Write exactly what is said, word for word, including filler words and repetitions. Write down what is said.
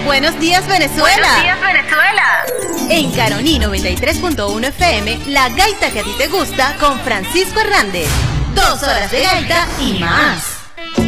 Buenos días, Venezuela. Buenos días, Venezuela. En Caroní noventa y tres punto uno F M, la gaita que a ti te gusta con Francisco Hernández. Dos horas de gaita y más.